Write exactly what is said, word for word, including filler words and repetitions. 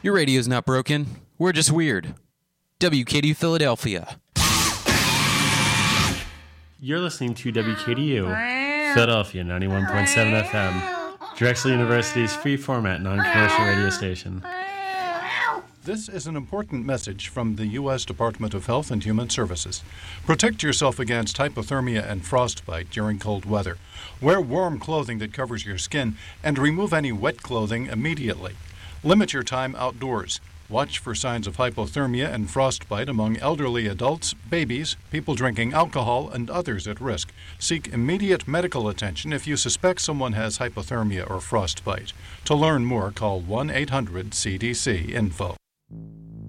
Your radio's not broken. We're just weird. W K D U Philadelphia. You're listening to W K D U Philadelphia ninety-one point seven F M, Drexel University's free format non-commercial radio station. This is an important message from the U S Department of Health and Human Services. Protect yourself against hypothermia and frostbite during cold weather. Wear warm clothing that covers your skin and remove any wet clothing immediately. Limit your time outdoors. Watch for signs of hypothermia and frostbite among elderly adults, babies, people drinking alcohol, and others at risk. Seek immediate medical attention if you suspect someone has hypothermia or frostbite. To learn more, call one eight hundred C D C info.